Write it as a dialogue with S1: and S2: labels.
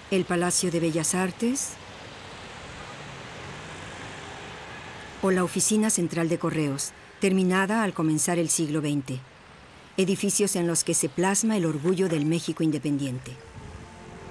S1: el Palacio de Bellas Artes o la Oficina Central de Correos, terminada al comenzar el siglo XX. Edificios en los que se plasma el orgullo del México independiente.